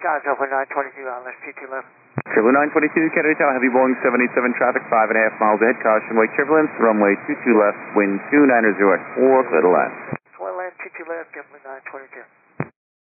Dodge over 922, left 22 left. Triple 922, Kennedy Tower, heavy Boeing 787 traffic, 5.5 miles ahead, caution, wake turbulence, runway 22 left, wind 2904, clear to land. One land, 22 left, Kennedy 922.